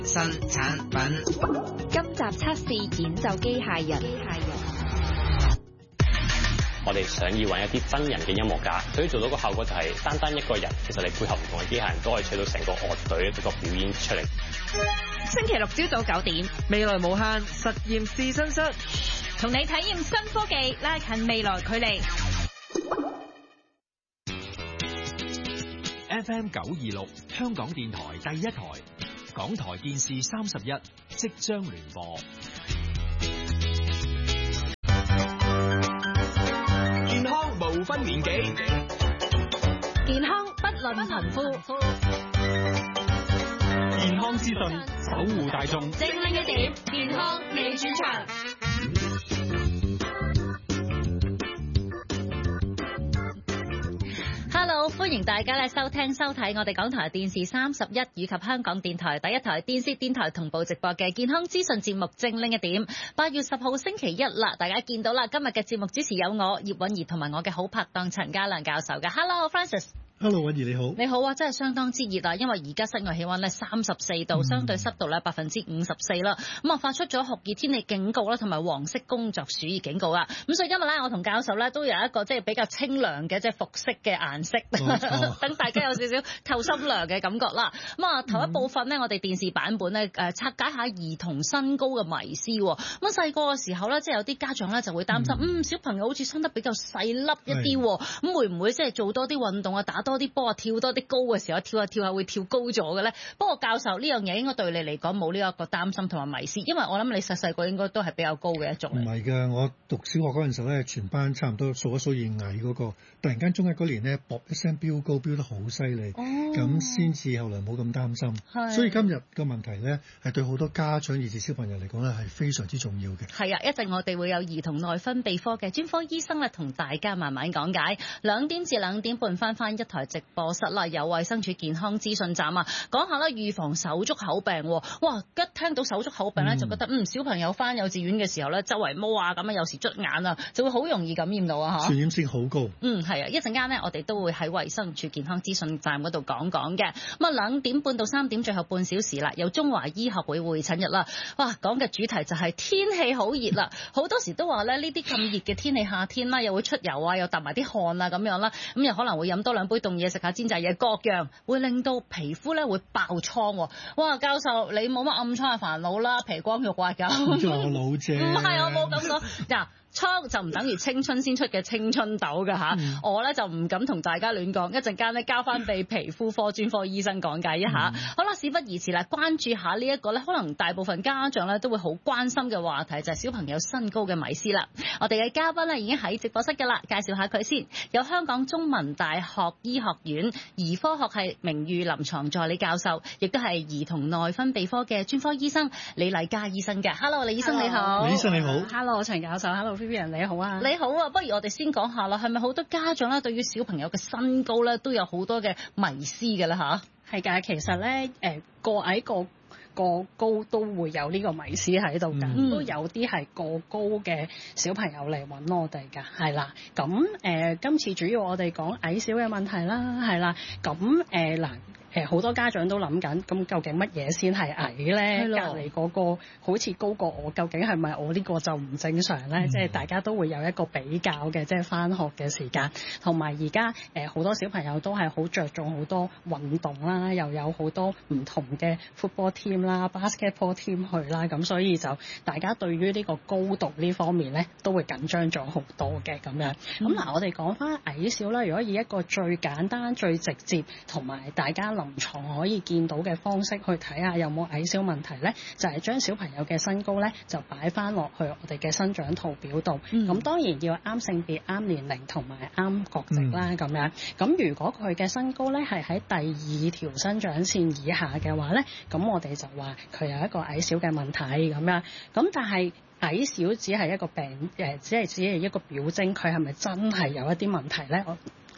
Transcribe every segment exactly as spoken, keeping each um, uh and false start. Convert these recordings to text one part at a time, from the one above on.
新產品。 今集測試演奏機械人。機械人我哋想要揾一啲真人嘅音樂家，所以做到個效果就係單單一個人，其實你配合唔同嘅機械人都可以取到成個樂隊一個表演出嚟。 星期六朝早九點， 未來無限實驗試身室， 同你體驗新科技，拉近未來距離。 F M 九二六香港電台第一台，港台電視三十一即將聯播。 健康無分年紀， 健康不論貧富。 健康資訊守護大眾， 精靈一點，健康你主場。Hello， 歡迎大家咧收聽收睇我哋港台電視三十一以及香港電台第一台電視電台同步直播嘅健康資訊節目《精靈一點》。八月十號星期一啦，大家見到啦，今日嘅節目主持有我葉韻儀同埋我嘅好拍檔陳家亮教授嘅。Hello，Francis。Hello， 韻儀你好。 你好啊，真係相當之熱啊！因為而家室外氣溫咧三十四度，嗯、相對濕度咧百分之五十四啦。咁啊發出咗酷熱天氣警告啦，同埋黃色工作暑熱警告啊。咁所以今日咧，我同教授咧都有一個即係比較清涼嘅即係服飾嘅顏色，等、哦哦、大家有少少透心涼嘅感覺啦。咁啊頭一部分呢，嗯、我哋電視版本咧誒拆解下兒童身高嘅迷思。咁細個嘅時候咧，即係有啲家長咧就會擔心，嗯，嗯小朋友好似生得比較細粒一啲，咁會唔會即係做多啲運動啊，打多啲波啊，跳多啲高嘅時候，跳下跳下會跳高咗嘅咧。不過教授呢樣嘢應該對你嚟講冇呢一個擔心同埋迷思，因為我諗你細細個應該都係比較高嘅一種。 唔係㗎，我讀小學嗰陣時候咧，全班差唔多數一數二矮嗰個，突然間中一嗰年咧，啵一聲飆高，飆得好犀利，咁先至後來冇咁擔心。所以今日個問題咧，係對好多家長以至小朋友嚟講咧，係非常之重要嘅。 係啊，一陣我哋會有兒童內分泌科嘅專科醫生咧，同大家慢慢講解。兩點至兩點半翻翻一台直播室啦，有衛生署健康資訊站啊，講下啦預防手足口病。哇，一聽到手足口病咧，就覺得嗯小朋友翻幼稚園嘅時候咧，周圍摸啊咁啊，有時捽眼啊，就會好容易感染到啊嚇。 傳染性好高。 嗯，係啊，一陣間咧，我哋都會喺衛生署健康資訊站嗰度講講嘅。咁啊，兩點半到三點最後半小時啦，有中華醫學會會診日啦。哇，講嘅主題就係天氣好熱啦，好多時都話咧呢啲咁熱嘅天氣，夏天啦又會出油啊，又揼埋啲汗啊咁樣啦，咁又可能會飲多兩杯凍嘢，食下煎炸嘢，各樣會令到皮膚咧會爆瘡。哇，教授你冇乜暗瘡嘅煩惱啦，皮光肉滑㗎。 好似我老啫。唔係，我冇咁講嗱。瘡就唔等於青春先出嘅青春痘㗎吓，嗯、我咧就唔敢同大家亂講，一陣間咧交翻俾皮膚科專科醫生講解一下。嗯、好啦，事不宜遲啦，關注下呢一個咧，可能大部分家長咧都會好關心嘅話題，就係、是、小朋友身高嘅迷思啦。我哋嘅嘉賓咧已經喺直播室㗎啦，介紹下佢先。有香港中文大學醫學院兒科學系名譽臨床助理教授，亦都係兒童內分泌科嘅專科醫生李麗嘉醫生嘅。Hello， 李醫生 Hello. 你好。 李醫生你好。 Hello， 陳教授。Hello。你好啊， 你好啊，不如我哋先講下啦，係咪好多家長咧對於小朋友嘅身高咧都有好多嘅迷思嘅啦吓？係㗎，其實咧誒個矮個個高都會有呢個迷思喺度㗎，嗯、都有啲係個高嘅小朋友嚟揾我哋㗎，係啦。咁誒、呃、今次主要我哋講矮小嘅問題啦，係啦。咁誒嗱。誒好多家長都諗緊，咁究竟乜嘢先係矮咧？隔離嗰個好似高過我，究竟係咪我呢個就唔正常咧？即係、嗯、大家都會有一個比較嘅，即係返學嘅時間，同埋而家誒好多小朋友都係好着重好多運動啦，又有好多唔同嘅 football team 啦、basketball team 去啦，咁所以就大家對於呢個高度呢方面咧，都會緊張咗好多嘅咁樣。咁嗱、嗯，我哋講返矮小啦，如果以一個最簡單、最直接同埋大家臨床可以見到嘅方式去睇下有冇矮小問題咧，就係、是、將小朋友嘅身高咧就擺翻落去我哋嘅生長圖表度。咁、嗯、當然要啱性別、啱年齡同埋啱國籍啦咁、嗯、樣。咁如果佢嘅身高咧係喺第二條生長線以下嘅話咧，咁我哋就話佢有一個矮小嘅問題咁樣。咁但係矮小只係一個病誒，只係只係一個表徵，佢係咪真係有一啲問題咧？我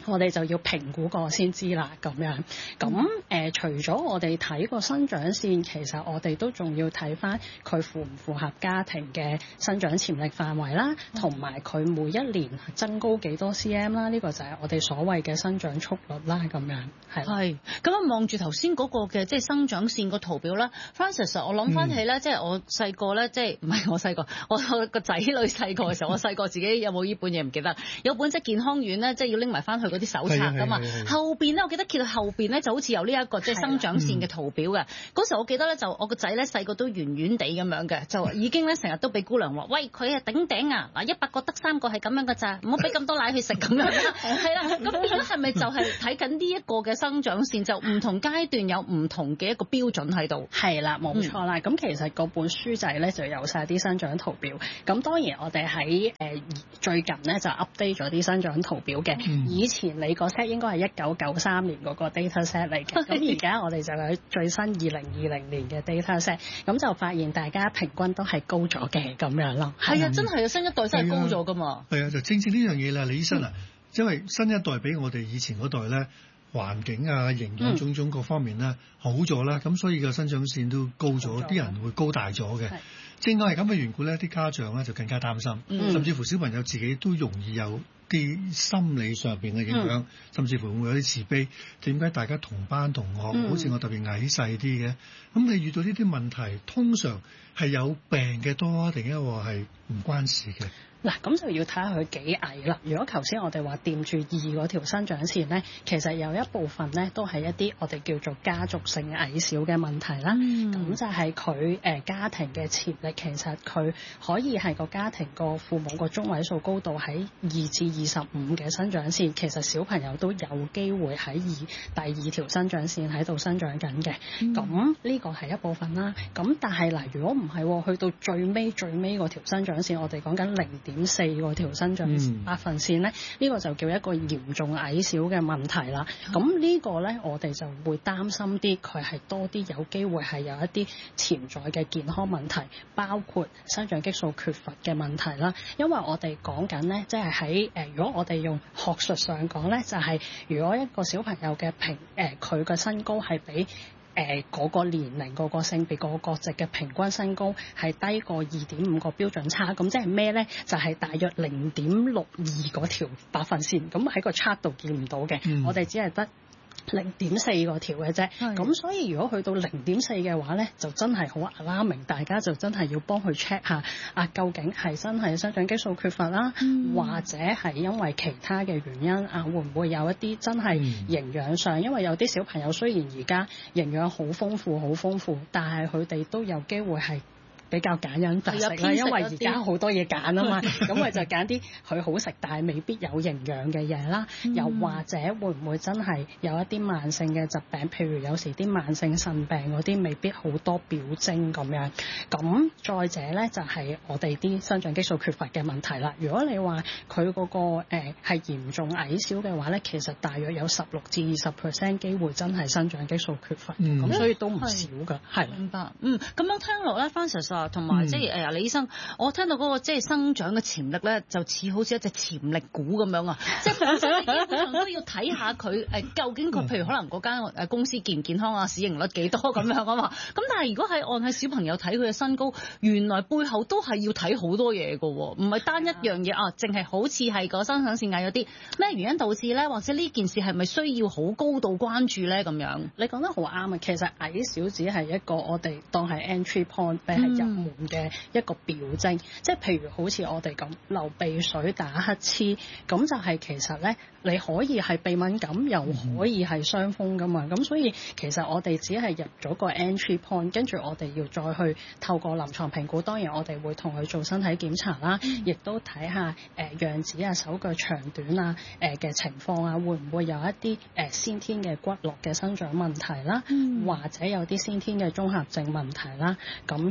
我哋就要評估過先知啦，咁樣。咁誒、呃，除咗我哋睇個生長線，其實我哋都仲要睇翻佢符唔符合家庭嘅生長潛力範圍啦，同埋佢每一年增高幾多 cm 啦，呢個就係我哋所謂嘅生長速率啦，咁樣係。係。 咁啊，望住頭先嗰個嘅即係生長線個圖表啦 Francis， 我諗翻起咧、嗯，即係我細個咧，即係唔係我細個，我個仔女細個嘅時候，我細個自己有冇呢本嘢唔記得，有本即係健康院咧，即係要拎埋翻去嗰啲手冊噶嘛。後邊咧，我記得揭到後邊咧，就好似有呢一個即係生長線嘅圖表嘅。嗰時候我記得咧，就我個仔咧細個都圓圓地咁樣嘅，就已經咧成日都俾姑娘話：喂，佢係頂頂啊！嗱，一百個得三個係咁樣㗎咋，唔好俾咁多奶去食咁樣。係啦，咁變咗係咪就係睇緊呢一個嘅生長線，就唔同階段有唔同嘅一個標準喺度？係啦，冇錯啦。咁、嗯、其實嗰本書仔咧就有晒啲生長圖表。咁當然我哋喺誒最近咧就 update 咗啲生長圖表嘅、嗯。以前你個 set 應該係一九九三年嗰個 data set 嚟嘅。咁而家我哋就有最新二零二零年嘅 data set， 咁就發現大家平均都係高咗嘅咁樣咯。係啊，真係啊，新一代真係高咗噶嘛。係啊，就正正呢樣嘢啦，李醫生啊、嗯，因為新一代比我哋以前嗰代咧，環境啊、營養種種各方面咧、嗯、好咗啦，咁所以個生長線都高咗，啲人會高大咗嘅。正因為咁嘅緣故咧，啲家長咧就更加擔心、嗯，甚至乎小朋友自己都容易有啲心理上邊嘅影響、嗯，甚至乎會有啲自卑。點解大家同班同學、嗯、好似我特別矮細啲嘅？咁你遇到呢啲問題，通常係有病嘅多，定係話係唔關事嘅？嗱，咁就要睇下佢幾矮啦。如果頭先我哋話掂住二嗰條生長線咧，其實有一部分咧都係一啲我哋叫做家族性矮小嘅問題啦。咁、嗯、就係佢誒家庭嘅潛力，其實佢可以係個家庭個父母個中位數高度喺二至二十五嘅生長線，其實小朋友都有機會喺二第二條生長線喺度生長緊嘅。咁呢個係一部分啦。咁但係嗱，如果唔係去到最尾最尾嗰條生長線，我哋講緊零點點四個條生長百分線咧，呢、嗯呢個就叫一個嚴重矮小嘅問題啦。咁、嗯、呢個咧，我哋就會擔心啲，佢係多啲有機會係有一啲潛在嘅健康問題，包括生長激素缺乏嘅問題啦。因為我哋講緊咧，即係喺誒，如果我哋用學術上講咧，就係、是、如果一個小朋友嘅平誒，佢、呃、嘅身高係比誒、呃、嗰、那個年齡、嗰個性別、嗰、那個國籍嘅平均身高係低過二點五個標準差，咁即係咩咧？就係、是、大約零點六二嗰條百分線，咁喺個 chart 度見唔到嘅、嗯，我哋只係得零點四個條嘅啫，咁所以如果去到零點四嘅話咧，就真係好 alarming，大家就真係要幫佢 check 下啊，究竟係真係生長激素缺乏啦、嗯，或者係因為其他嘅原因啊，會唔會有一啲真係營養上、嗯？因為有啲小朋友雖然而家營養好豐富、好豐富，但係佢哋都有機會係比較揀飲擇食啦，因為而家好多嘢揀啊嘛，咁佢就揀啲佢好食但係未必有營養嘅嘢啦。又或者會唔會真係有一啲慢性嘅疾病，譬如有時啲慢性腎病嗰啲未必好多表徵咁樣。咁再者咧就係、是、我哋啲生長激素缺乏嘅問題啦。如果你話佢嗰個誒係、呃、嚴重矮小嘅話咧，其實大約有十六至二十 percent 機會真係生長激素缺乏，咁、嗯、所以都唔少㗎。係明白。嗯，咁樣聽落咧 Francis 同埋即係誒李醫生，我聽到嗰個即係生長嘅潛力咧，就似好似一隻潛力股咁樣啊！即係本身基本上都要睇下佢誒究竟佢，譬如可能嗰間誒公司健唔健康啊，市盈率幾多咁樣啊嘛。咁但係如果係按喺小朋友睇佢嘅身高，原來背後都係要睇好多嘢㗎喎，唔係單一樣嘢啊，淨係好似係個生長線矮有啲咩原因導致咧，或者呢件事係咪需要好高度關注咧？咁樣你講得好啱啊！其實矮小只係一個我哋當係 entry point，係入門嘅一個表徵，即係譬如好似我哋咁流鼻水、打乞嗤，咁就係其實咧，你可以係鼻敏感，又可以係傷風噶嘛。咁所以其實我哋只係入咗個 entry point， 跟住我哋要再去透過臨床評估。當然我哋會同佢做身體檢查啦，亦、嗯、都睇下誒樣子啊、手腳長短啊、誒嘅情況啊，會唔會有一啲誒先天嘅骨骼嘅生長問題啦、嗯，或者有啲先天嘅綜合症問題啦。咁跟住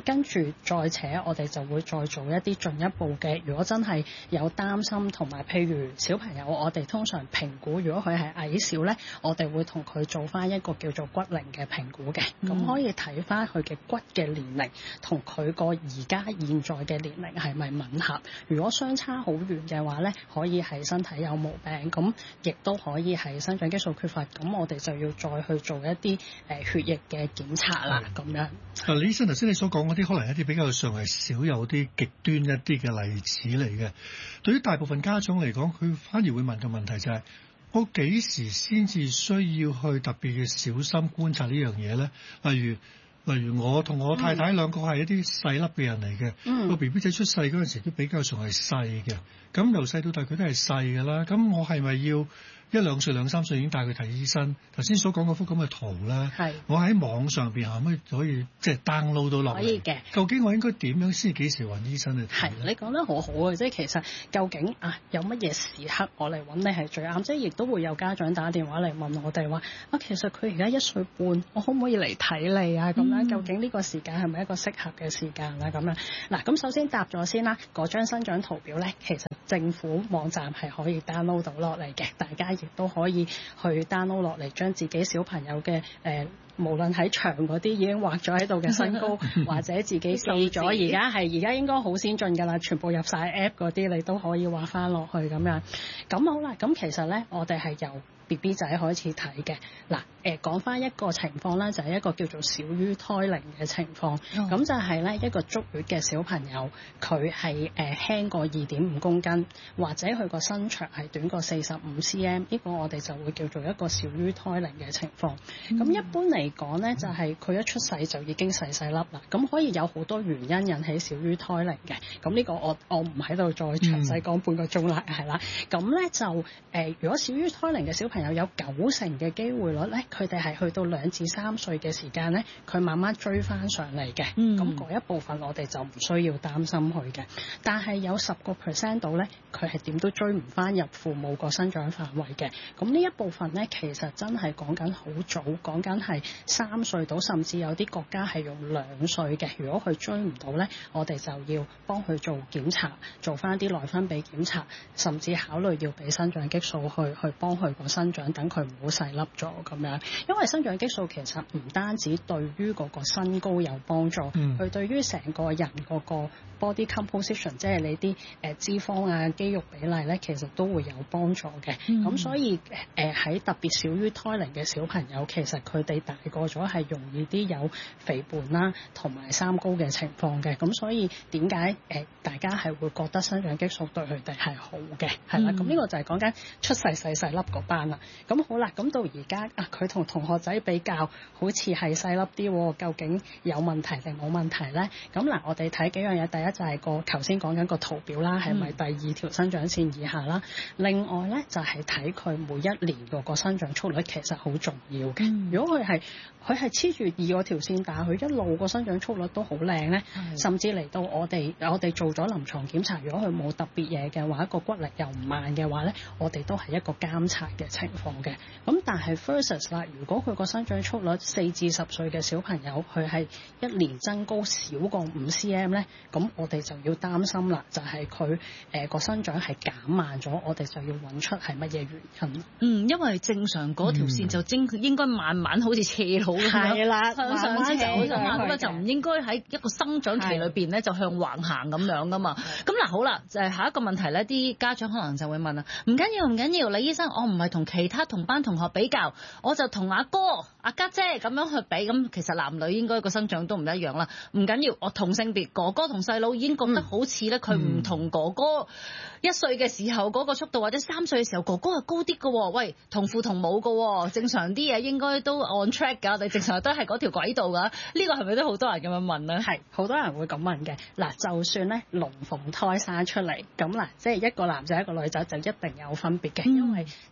譬如再扯，我哋就會再做一啲進一步嘅。如果真係有擔心同埋，譬如小朋友，我哋通常評估，如果佢係矮小咧，我哋會同佢做翻一個叫做骨齡嘅評估嘅。咁、嗯、可以睇翻佢嘅骨嘅年齡同佢個而家現在嘅年齡係咪吻合。如果相差好遠嘅話咧，可以係身體有毛病，咁亦都可以係生長激素缺乏。咁我哋就要再去做一啲誒血液嘅檢查啦，咁樣。 嗱，李醫生頭先你所講嗰啲，可能一啲比較上係少有啲極端一啲嘅例子嚟嘅。對於大部分家長嚟講，佢反而會問嘅問題就係、是：我幾時先至需要去特別嘅小心觀察呢樣嘢咧？例如。例如我同我太太兩個係一啲細粒嘅人嚟嘅，個 B B 仔出世嗰陣時都比較上係細嘅，咁由細到大佢都係細㗎啦。咁我係咪要一兩歲兩三歲已經帶佢睇醫生？頭先所講嗰幅咁嘅圖咧，我喺網上邊可唔可以可以即係 download 到落嚟？ 可以嘅。究竟我應該點樣先幾時揾醫生去睇？ 係，你講得好好啊！即係其實究竟啊有乜嘢時刻我嚟揾你係最啱？即係亦都會有家長打電話嚟問我哋話啊，其實佢而家一歲半，我可唔可以嚟睇你啊？咁樣究竟呢個時間係咪一個適合嘅時間啊？咁樣嗱，咁首先答咗先啦。嗰張生長圖表咧，其實政府網站係可以 download 到落嚟嘅，大家亦都可以去 download 落嚟，將自己小朋友嘅誒、呃，無論喺牆嗰啲已經畫咗喺度嘅身高，或者自己記咗，而家係而家應該好先進㗎啦，全部入晒 app 嗰啲，你都可以畫翻落去咁樣。咁好啦，咁其實咧，我哋係由B B 仔開始睇嘅。嗱，誒講翻一個情況咧，就係、是、一個叫做小於胎齡嘅情況。咁、oh. 就係咧一個足月嘅小朋友，佢係誒輕過二點五公斤，或者佢個身長係短過四十五 cm， 呢個我哋就會叫做一個小於胎齡嘅情況。咁、mm. 一般嚟講咧，就係、是、佢一出世就已經細細粒啦。咁可以有好多原因引起小於胎齡嘅。咁呢個我我唔喺度再詳細講半個鐘啦，係、mm. 啦。咁咧就誒、呃，如果小於胎齡嘅小朋友有九成嘅機會率咧，佢哋係去到兩至三歲嘅時間咧，佢慢慢追翻上嚟嘅。咁嗰、嗯、一部分我哋就唔需要擔心佢嘅。但係有十個 percent 度咧，佢係點都追唔翻入父母個生長範圍嘅。咁呢一部分咧，其實真係講緊好早，講緊係三歲到，甚至有啲國家係用兩歲嘅。如果佢追唔到咧，我哋就要幫佢做檢查，做翻啲內分泌檢查，甚至考慮要俾生長激素去去幫佢個生長，等佢唔好細粒咗咁樣。因為生長激素其實唔單止對於嗰個身高有幫助，佢、嗯、對於成個人嗰個 body composition， 即係你啲誒脂肪啊、肌肉比例咧，其實都會有幫助嘅。咁、嗯、所以誒喺、呃、特別小於胎齡嘅小朋友，其實佢哋大個咗係容易啲有肥胖啦，同埋三高嘅情況嘅。咁所以點解誒大家係會覺得生長激素對佢哋係好嘅？係啦，咁呢、嗯、個就係講緊出世細細粒嗰班啦。咁好啦，咁到而家啊，佢同同學仔比較好似係細粒啲，究竟有問題定冇問題咧？咁嗱，我哋睇幾樣嘢，第一就係個頭先講緊個圖表啦，係咪第二條生長線以下啦？嗯、另外咧就係睇佢每一年個個生長速率，其實好重要嘅。嗯、如果佢係佢係黐住二嗰條線，但係佢一路個生長速率都好靚咧，嗯、甚至嚟到我哋我哋做咗臨床檢查，如果佢冇特別嘢嘅話，個骨力又唔慢嘅話咧，我哋都係一個監察嘅情況嘅。咁但係 versus 啦，如果佢個生長速率四至十歲嘅小朋友，佢係一年增高少過五 cm 咧，咁我哋就要擔心啦，就係佢誒個生長係減慢咗，我哋就要揾出係乜嘢原因。 嗯，因為正常嗰條線就應應該慢慢好似斜路咁樣，係啦，向上斜㗎嘛，咁啊就唔應該喺一個生長期裏邊咧就向橫行咁樣噶嘛。咁嗱好啦，就係下一個問題咧，啲家長可能就會問啦，唔緊要唔緊要，李醫生，我唔係同其他同班同學比較，我就同阿哥、阿家姐咁樣去比，咁其實男女應該個生長都唔一樣啦。唔緊要，我同性別哥哥同細佬已經覺得好似咧，佢唔同哥哥一歲嘅時候嗰個速度，或者三歲嘅時候哥哥係高啲嘅喎。喂，同父同母嘅喎，正常啲嘢應該都 on track 㗎，我哋正常都係嗰條軌道㗎。呢、呢個係咪都好多人咁樣問咧？ 係，好多人會咁問嘅。嗱，就算咧龍鳳胎生出嚟，咁嗱，即係一個男仔一個女仔就一定有分別嘅，嗯、因為暫時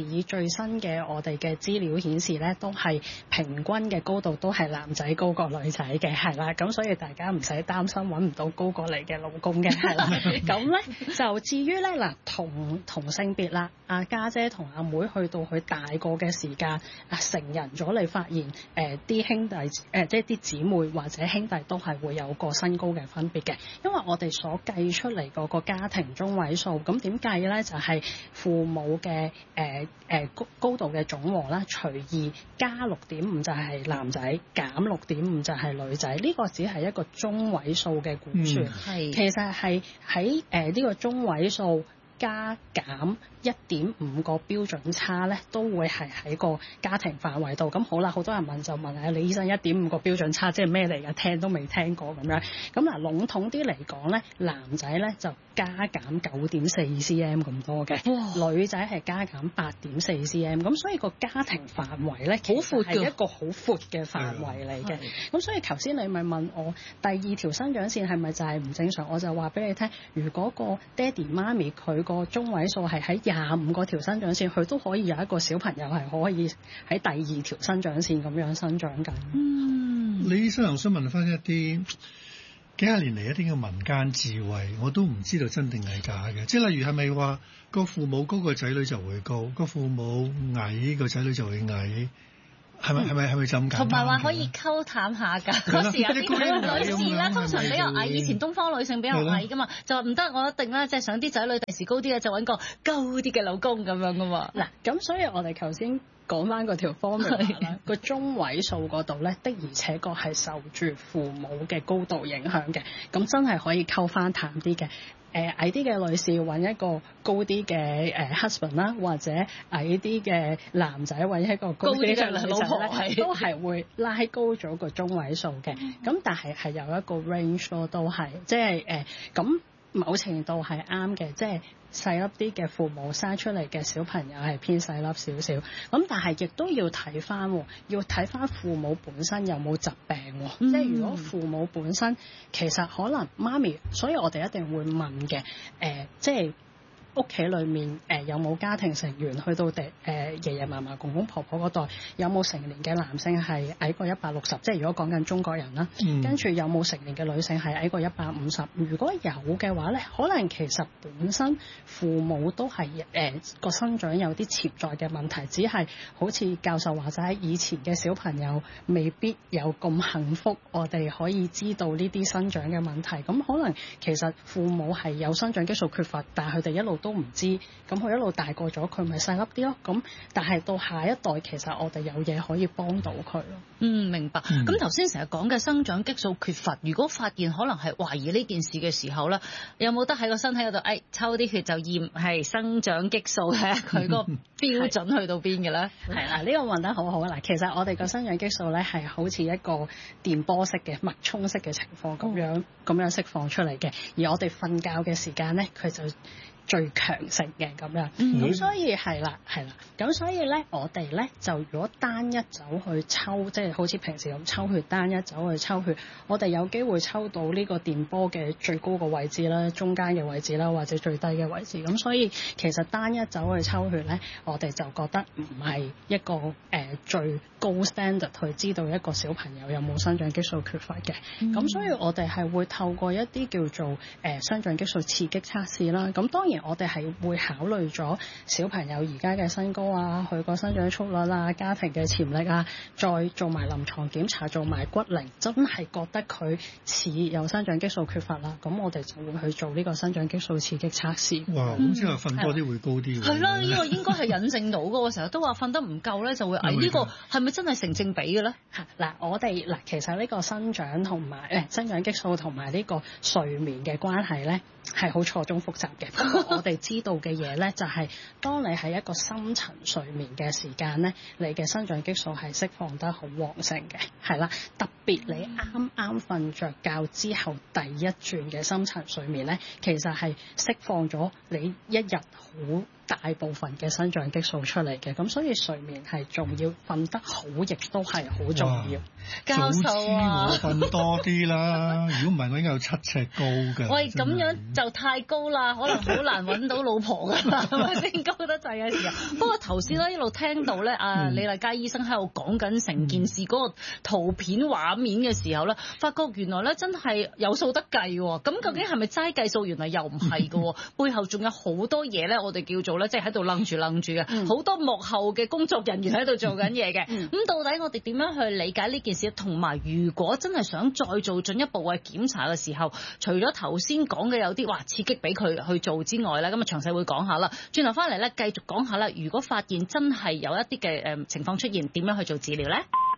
時以最新嘅我哋嘅資料顯示咧，都係平均嘅高度都係男仔高過女仔嘅，係啦。咁所以大家唔使擔心揾唔到高過你嘅老公嘅，係啦。咁咧就至於咧嗱，同同性別啦，阿家姐同阿妹去到佢大個嘅時間，啊成人咗，你發現誒啲、呃、兄弟誒、呃、即係啲姊妹或者兄弟都係會有個身高嘅分別嘅，因為我哋所計出嚟嗰個家庭中位數，咁點計咧就係、是、父母嘅誒誒高高度嘅總和啦，除二加六點五就係男仔，減六點五就係女仔。呢、這個只係一個中位數嘅估算，係、嗯、其實係喺誒呢個中位數加減一點五個標準差咧，都會係喺個家庭範圍度。咁好啦，好多人問就問啊，李醫生一點五個標準差即係咩嚟㗎？聽都未聽過咁樣。咁嗱，籠統啲嚟講咧，男仔咧就加減九點四 cm 咁多嘅，女仔係加減八點四 cm。咁所以個家庭範圍咧，其實係一個好闊嘅範圍嚟嘅。咁所以頭先你咪問我第二條生長線係咪就係唔正常？我就話俾你聽，如果個爹哋媽咪佢個中位數係喺廿五個條生長線，佢都可以有一個小朋友係可以喺第二條生長線咁樣生長緊。嗯， 李醫生，我想問翻一啲幾廿年嚟一啲嘅民間智慧，我都唔知道真定係假嘅。即係例如係咪話個父母高個仔女就會高，個父母矮個仔女就會矮？係咪係咪係咪就咁簡單？ 同埋話可以溝淡下㗎。嗰時有啲女士咧，通常比較矮，以前東方女性比較矮㗎嘛，就話唔得，我一定咧即係想啲仔女第時高啲咧，就揾個高啲嘅老公咁樣㗎嘛。 嗱，咁所以我哋頭先講翻嗰條方面啦，個中位數嗰度咧，的而且確係受住父母嘅高度影響嘅，咁真係可以溝翻淡啲嘅。誒、呃、矮啲嘅女士揾一個高啲嘅誒 husband 啦，或者矮啲嘅男仔揾一個高啲嘅老婆咧，都係會拉高咗個中位數嘅。咁但係係有一個 range 咯，都係即係誒咁某程度係啱嘅，即係細粒啲嘅父母生出嚟嘅小朋友係偏細粒少少，咁但係亦都要睇翻，要睇翻父母本身有冇疾病，嗯、即係如果父母本身其實可能媽咪，所以我哋一定會問嘅，誒、呃，即係屋企裏面誒、呃、有冇家庭成員去到第誒爺爺嫲嫲公公婆婆嗰代有冇成年嘅男性係矮過一百六十，即係如果講緊中國人啦，嗯、跟住有冇成年嘅女性係矮過一百五十？如果有嘅話咧，可能其實本身父母都係誒個生長有啲潛在嘅問題，只係好似教授話齋，以前嘅小朋友未必有咁幸福，我哋可以知道呢啲生長嘅問題。咁可能其實父母係有生長激素缺乏，但係佢哋一路都唔知，咁佢一路大個咗，佢咪細粒啲咯。咁但係到下一代，其實我哋有嘢可以幫到佢咯。 嗯，明白。咁頭先成日講嘅生長激素缺乏，如果發現可能係懷疑呢件事嘅時候咧，有冇得喺個身體嗰度，誒、哎、抽啲血就驗係生長激素睇下佢個標準去到邊嘅咧？ 係啦，呢、呢個問得好好啦。其實我哋個生長激素咧係好似一個電波式嘅脈衝式嘅情況咁樣咁、嗯、樣釋放出嚟嘅，而我哋瞓覺嘅時間咧，佢就最強盛嘅咁樣，咁、嗯、所以係啦，係啦，咁所以咧，我哋咧就如果單一走去抽，即係好似平時咁抽血，單一走去抽血，我哋有機會抽到呢個電波嘅最高個位置啦、中間嘅位置啦，或者最低嘅位置。咁所以其實單一走去抽血咧，我哋就覺得唔係一個誒、呃、最高 standard 去知道一個小朋友有冇生長激素缺乏嘅。咁、嗯、所以我哋係會透過一啲叫做誒、呃、生長激素刺激測試啦。咁當然我哋係會考慮咗小朋友而家嘅身高啊，佢個生長速率啊，家庭嘅潛力啊，再做埋臨床檢查，做埋骨齡，真係覺得佢似有生長激素缺乏啦，咁我哋就會去做呢個生長激素刺激測試。 哇！咁即係瞓多啲會高啲喎。 係啦，呢個應該係引證到嘅，成日都話瞓得唔夠咧就會矮，呢個係咪真係成正比嘅咧？ 嚇嗱，我哋嗱其實呢個生長同埋誒生長激素同埋呢個睡眠嘅關係咧係好錯綜複雜嘅。不過我哋知道嘅嘢咧就係，當你喺一個深層睡眠嘅時間咧，你嘅生長激素係釋放得好旺盛嘅，係啦。特別你啱啱瞓着覺之後第一轉嘅深層睡眠咧，其實係釋放咗你一日好大部分嘅生長激素出嚟嘅，咁所以睡眠係重要，瞓得好亦都係好重要。 教授啊， 早知我瞓多啲啦，如果唔係我應該有七尺高㗎。 喂，咁樣就太高啦，可能好難揾到老婆㗎嘛，係咪先高得滯嘅時候？不過頭先咧一路聽到咧，阿李麗嘉醫生喺度講緊成件事嗰個圖片畫面嘅時候咧，發覺原來咧真係有數得計喎。咁究竟係咪齋計數？原來又唔係㗎，背後仲有好多嘢咧，我哋叫做咧，即係喺度愣住愣住嘅，好多幕後嘅工作人員喺度做緊嘢嘅。咁到底我哋點樣去理解呢件事？同埋如果真係想再做進一步嘅檢查嘅時候，除咗頭先講嘅有啲哇刺激俾佢去做之外咧，咁啊詳細會講下啦。轉頭翻嚟咧，繼續講下啦。如果發現真係有一啲嘅誒情況出現，點樣去做治療咧？